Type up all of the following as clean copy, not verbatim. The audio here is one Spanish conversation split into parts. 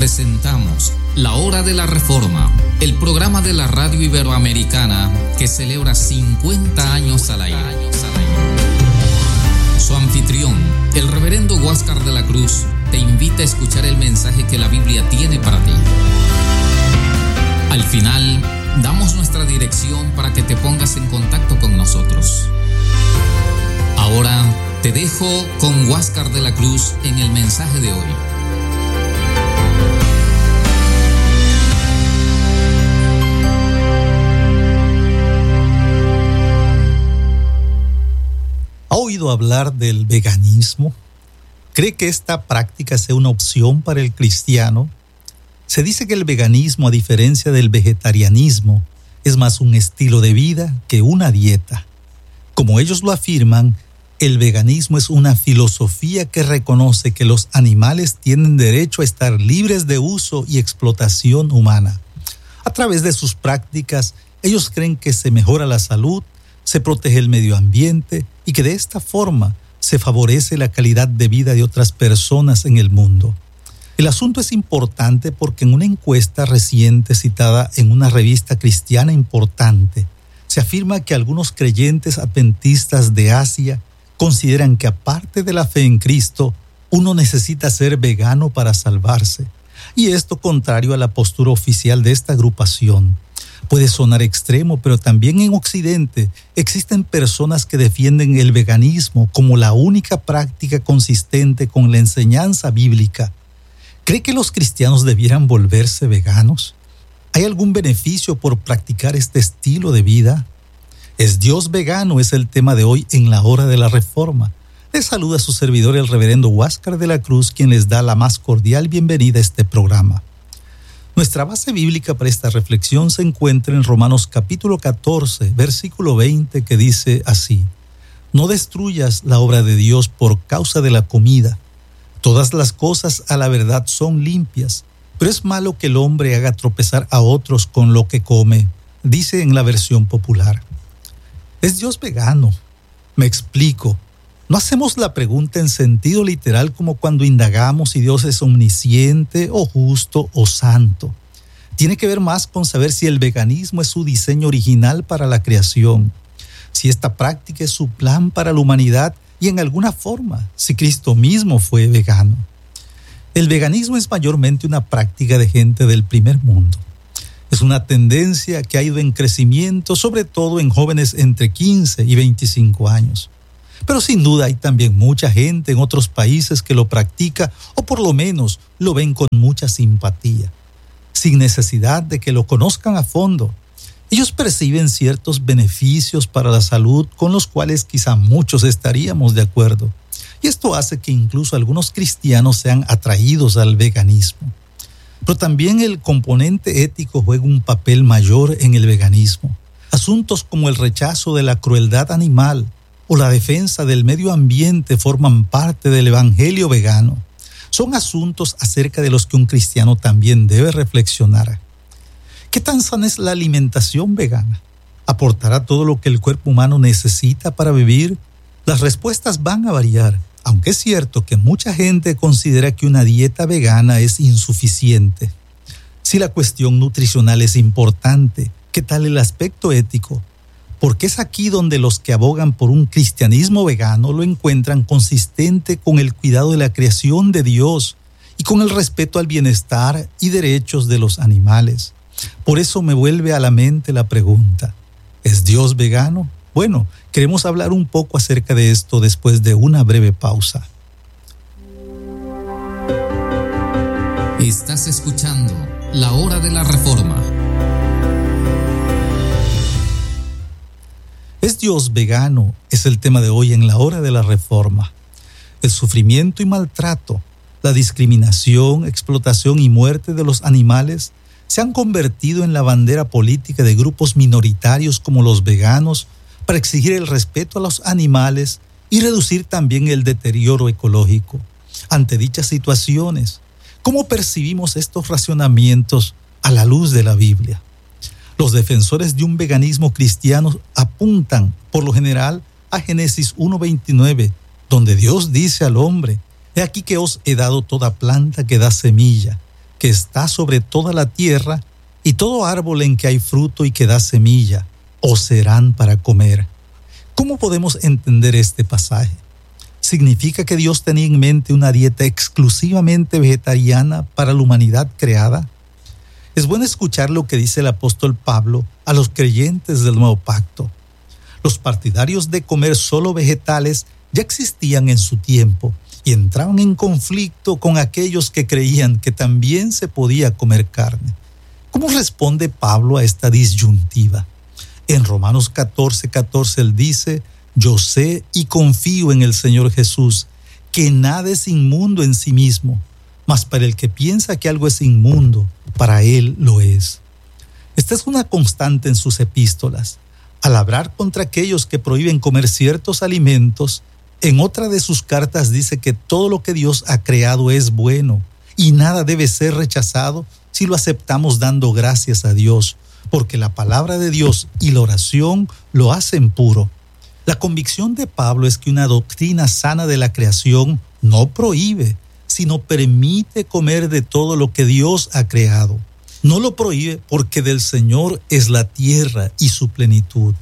Presentamos La Hora de la Reforma, el programa de la radio iberoamericana que celebra 50 años al aire. Su anfitrión, el reverendo Huáscar de la Cruz, te invita a escuchar el mensaje que la Biblia tiene para ti. Al final, damos nuestra dirección para que te pongas en contacto con nosotros. Ahora te dejo con Huáscar de la Cruz en el mensaje de hoy. ¿Ha oído hablar del veganismo? ¿Cree que esta práctica sea una opción para el cristiano? Se dice que el veganismo, a diferencia del vegetarianismo, es más un estilo de vida que una dieta. Como ellos lo afirman, el veganismo es una filosofía que reconoce que los animales tienen derecho a estar libres de uso y explotación humana. A través de sus prácticas, ellos creen que se mejora la salud, se protege el medio ambiente y que de esta forma se favorece la calidad de vida de otras personas en el mundo. El asunto es importante porque en una encuesta reciente citada en una revista cristiana importante, se afirma que algunos creyentes adventistas de Asia consideran que aparte de la fe en Cristo, uno necesita ser vegano para salvarse. Y esto contrario a la postura oficial de esta agrupación. Puede sonar extremo, pero también en Occidente existen personas que defienden el veganismo como la única práctica consistente con la enseñanza bíblica. ¿Cree que los cristianos debieran volverse veganos? ¿Hay algún beneficio por practicar este estilo de vida? ¿Es Dios vegano? Es el tema de hoy en la Hora de la Reforma. Les saluda a su servidor, el reverendo Huáscar de la Cruz, quien les da la más cordial bienvenida a este programa. Nuestra base bíblica para esta reflexión se encuentra en Romanos capítulo 14, versículo 20, que dice así: No destruyas la obra de Dios por causa de la comida. Todas las cosas a la verdad son limpias, pero es malo que el hombre haga tropezar a otros con lo que come, dice en la versión popular. ¿Es Dios vegano? Me explico. No hacemos la pregunta en sentido literal como cuando indagamos si Dios es omnisciente o justo o santo. Tiene que ver más con saber si el veganismo es su diseño original para la creación, si esta práctica es su plan para la humanidad y en alguna forma, si Cristo mismo fue vegano. El veganismo es mayormente una práctica de gente del primer mundo. Es una tendencia que ha ido en crecimiento, sobre todo en jóvenes entre 15 y 25 años. Pero sin duda hay también mucha gente en otros países que lo practica o por lo menos lo ven con mucha simpatía, sin necesidad de que lo conozcan a fondo. Ellos perciben ciertos beneficios para la salud con los cuales quizá muchos estaríamos de acuerdo. Y esto hace que incluso algunos cristianos sean atraídos al veganismo. Pero también el componente ético juega un papel mayor en el veganismo. Asuntos como el rechazo de la crueldad animal o la defensa del medio ambiente forman parte del evangelio vegano. Son asuntos acerca de los que un cristiano también debe reflexionar. ¿Qué tan sana es la alimentación vegana? ¿Aportará todo lo que el cuerpo humano necesita para vivir? Las respuestas van a variar, aunque es cierto que mucha gente considera que una dieta vegana es insuficiente. Si la cuestión nutricional es importante, ¿qué tal el aspecto ético? Porque es aquí donde los que abogan por un cristianismo vegano lo encuentran consistente con el cuidado de la creación de Dios y con el respeto al bienestar y derechos de los animales. Por eso me vuelve a la mente la pregunta: ¿es Dios vegano? Bueno, queremos hablar un poco acerca de esto después de una breve pausa. Estás escuchando La Hora de la Reforma. ¿Es Dios vegano? Es el tema de hoy en la Hora de la Reforma. El sufrimiento y maltrato, la discriminación, explotación y muerte de los animales se han convertido en la bandera política de grupos minoritarios como los veganos para exigir el respeto a los animales y reducir también el deterioro ecológico. Ante dichas situaciones, ¿cómo percibimos estos racionamientos a la luz de la Biblia? Los defensores de un veganismo cristiano apuntan, por lo general, a Génesis 1:29, donde Dios dice al hombre: He aquí que os he dado toda planta que da semilla, que está sobre toda la tierra, y todo árbol en que hay fruto y que da semilla, os serán para comer. ¿Cómo podemos entender este pasaje? ¿Significa que Dios tenía en mente una dieta exclusivamente vegetariana para la humanidad creada? Es bueno escuchar lo que dice el apóstol Pablo a los creyentes del Nuevo Pacto. Los partidarios de comer solo vegetales ya existían en su tiempo y entraban en conflicto con aquellos que creían que también se podía comer carne. ¿Cómo responde Pablo a esta disyuntiva? En Romanos 14:14 él dice: yo sé y confío en el Señor Jesús, que nada es inmundo en sí mismo, mas para el que piensa que algo es inmundo, para él lo es. Esta es una constante en sus epístolas. Al hablar contra aquellos que prohíben comer ciertos alimentos, en otra de sus cartas dice que todo lo que Dios ha creado es bueno y nada debe ser rechazado si lo aceptamos dando gracias a Dios, porque la palabra de Dios y la oración lo hacen puro. La convicción de Pablo es que una doctrina sana de la creación no prohíbe, sino permite comer de todo lo que Dios ha creado. No lo prohíbe porque del Señor es la tierra y su plenitud.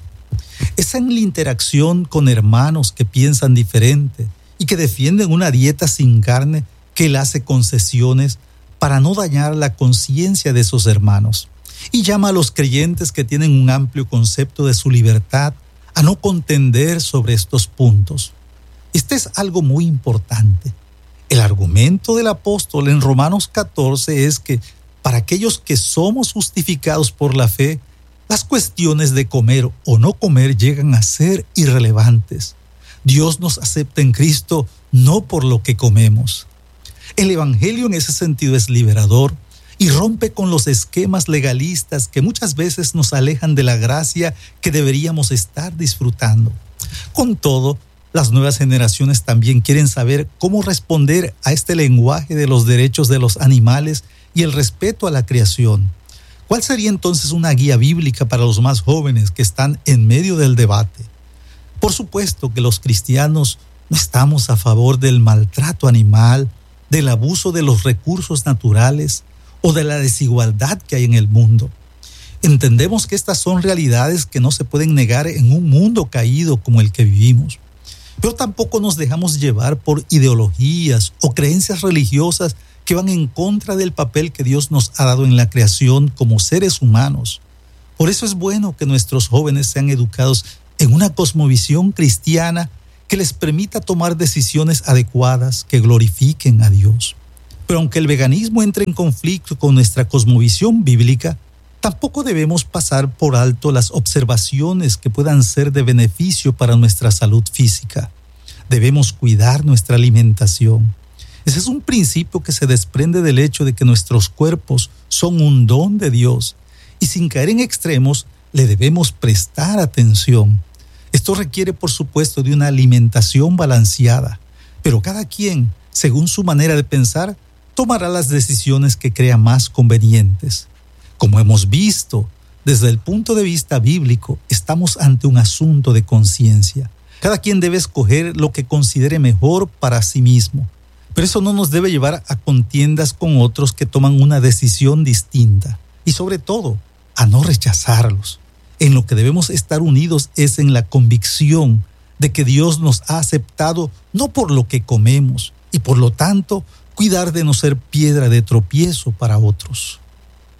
Es en la interacción con hermanos que piensan diferente y que defienden una dieta sin carne que él hace concesiones para no dañar la conciencia de esos hermanos. Y llama a los creyentes que tienen un amplio concepto de su libertad a no contender sobre estos puntos. Este es algo muy importante. El argumento del apóstol en Romanos 14 es que para aquellos que somos justificados por la fe, las cuestiones de comer o no comer llegan a ser irrelevantes. Dios nos acepta en Cristo no por lo que comemos. El Evangelio en ese sentido es liberador y rompe con los esquemas legalistas que muchas veces nos alejan de la gracia que deberíamos estar disfrutando. Con todo, las nuevas generaciones también quieren saber cómo responder a este lenguaje de los derechos de los animales y el respeto a la creación. ¿Cuál sería entonces una guía bíblica para los más jóvenes que están en medio del debate? Por supuesto que los cristianos no estamos a favor del maltrato animal, del abuso de los recursos naturales o de la desigualdad que hay en el mundo. Entendemos que estas son realidades que no se pueden negar en un mundo caído como el que vivimos. Pero tampoco nos dejamos llevar por ideologías o creencias religiosas que van en contra del papel que Dios nos ha dado en la creación como seres humanos. Por eso es bueno que nuestros jóvenes sean educados en una cosmovisión cristiana que les permita tomar decisiones adecuadas que glorifiquen a Dios. Pero aunque el veganismo entre en conflicto con nuestra cosmovisión bíblica, tampoco debemos pasar por alto las observaciones que puedan ser de beneficio para nuestra salud física. Debemos cuidar nuestra alimentación. Ese es un principio que se desprende del hecho de que nuestros cuerpos son un don de Dios y sin caer en extremos le debemos prestar atención. Esto requiere, por supuesto, de una alimentación balanceada, pero cada quien, según su manera de pensar, tomará las decisiones que crea más convenientes. Como hemos visto, desde el punto de vista bíblico, estamos ante un asunto de conciencia. Cada quien debe escoger lo que considere mejor para sí mismo, pero eso no nos debe llevar a contiendas con otros que toman una decisión distinta y sobre todo a no rechazarlos. En lo que debemos estar unidos es en la convicción de que Dios nos ha aceptado no por lo que comemos y por lo tanto cuidar de no ser piedra de tropiezo para otros.